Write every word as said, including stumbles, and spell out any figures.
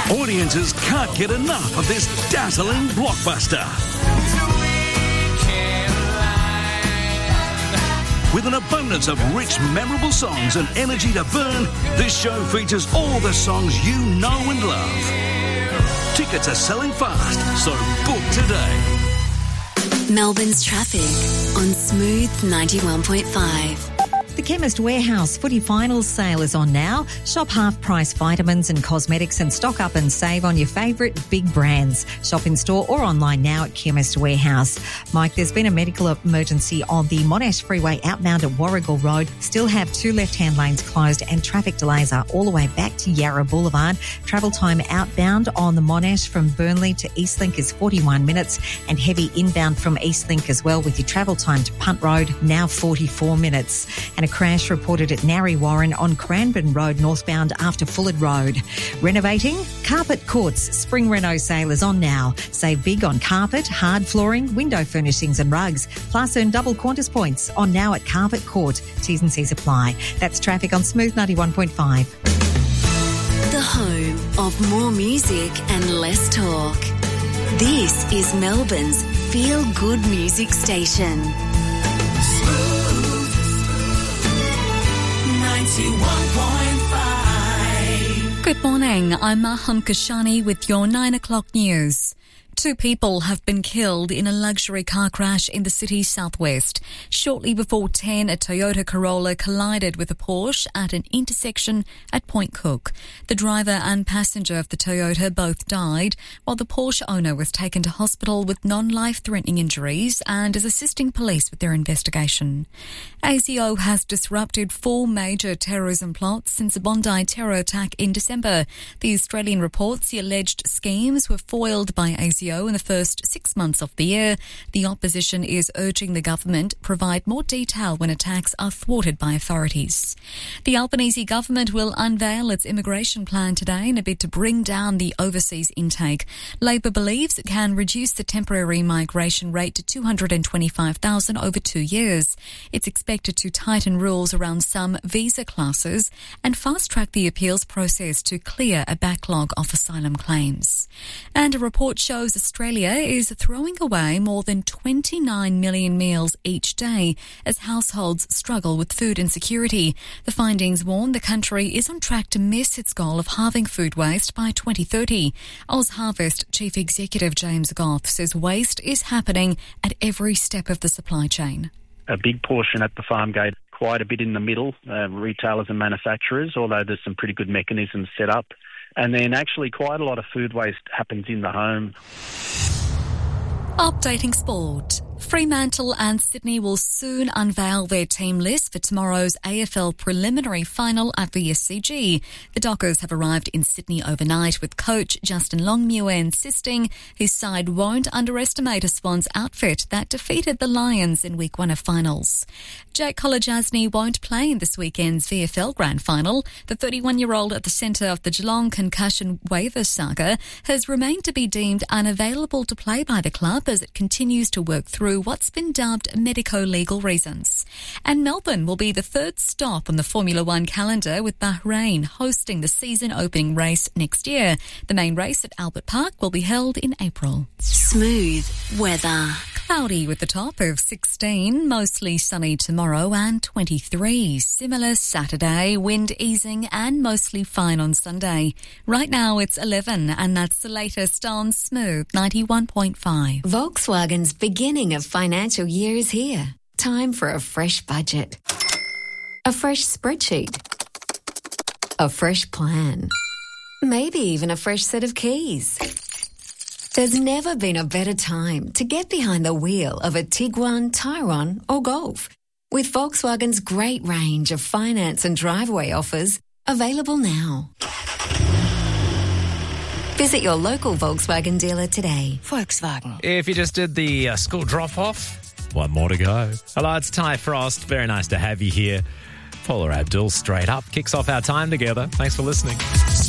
Audiences can't get enough of this dazzling blockbuster. With an abundance of rich, memorable songs and energy to burn, this show features all the songs you know and love. Tickets are selling fast, so book today. Melbourne's traffic on Smooth ninety-one point five. The Chemist Warehouse Footy Finals sale is on now. Shop half-price vitamins and cosmetics and stock up and save on your favourite big brands. Shop in store or online now at Chemist Warehouse. Mike, there's been a medical emergency on the Monash Freeway outbound at Warrigal Road. Still have two left-hand lanes closed and traffic delays are all the way back to Yarra Boulevard. Travel time outbound on the Monash from Burnley to Eastlink is forty-one minutes and heavy inbound from Eastlink as well, with your travel time to Punt Road now forty-four minutes. And a crash reported at Narry Warren on Cranbourne Road northbound after Fullard Road. Renovating? Carpet Court's Spring Reno sale is on now. Save big on carpet, hard flooring, window furnishings and rugs. Plus earn double Qantas points on now at Carpet Court. T's and C's apply. That's traffic on Smooth ninety-one point five. The home of more music and less talk. This is Melbourne's feel-good music station. Good morning, I'm Maham Kashani with your nine o'clock news. Two people have been killed in a luxury car crash in the city's southwest. Shortly before ten, a Toyota Corolla collided with a Porsche at an intersection at Point Cook. The driver and passenger of the Toyota both died, while the Porsche owner was taken to hospital with non-life-threatening injuries and is assisting police with their investigation. A S I O has disrupted four major terrorism plots since the Bondi terror attack in December. The Australian reports the alleged schemes were foiled by A S I O in the first six months of the year. The opposition is urging the government provide more detail when attacks are thwarted by authorities. The Albanese government will unveil its immigration plan today in a bid to bring down the overseas intake. Labor believes it can reduce the temporary migration rate to two hundred twenty-five thousand over two years. It's expected to tighten rules around some visa classes and fast-track the appeals process to clear a backlog of asylum claims. And a report shows Australia is throwing away more than twenty-nine million meals each day as households struggle with food insecurity. The findings warn the country is on track to miss its goal of halving food waste by twenty thirty. OzHarvest Chief Executive James Goff says waste is happening at every step of the supply chain. A big portion at the farm gate, quite a bit in the middle, uh, retailers and manufacturers, although there's some pretty good mechanisms set up. And then actually quite a lot of food waste happens in the home. Updating sport. Fremantle and Sydney will soon unveil their team list for tomorrow's A F L preliminary final at the S C G. The Dockers have arrived in Sydney overnight with coach Justin Longmuir insisting his side won't underestimate a Swans outfit that defeated the Lions in week one of finals. Jake Kolodjasny won't play in this weekend's V F L Grand Final. The thirty-one-year-old at the centre of the Geelong concussion waiver saga has remained to be deemed unavailable to play by the club as it continues to work through what's been dubbed medico-legal reasons. And Melbourne will be the third stop on the Formula One calendar, with Bahrain hosting the season-opening race next year. The main race at Albert Park will be held in April. Smooth weather. Cloudy with the top of sixteen, mostly sunny tomorrow and twenty-three. Similar Saturday, wind easing and mostly fine on Sunday. Right now it's eleven and that's the latest on Smooth ninety-one point five. Volkswagen's beginning of financial year is here. Time for a fresh budget. A fresh spreadsheet. A fresh plan. Maybe even a fresh set of keys. There's never been a better time to get behind the wheel of a Tiguan, Tyrone or Golf. With Volkswagen's great range of finance and driveway offers available now. Visit your local Volkswagen dealer today. Volkswagen. If you just did the uh, school drop-off, one more to go. Hello, it's Ty Frost. Very nice to have you here. Paula Abdul straight up kicks off our time together. Thanks for listening.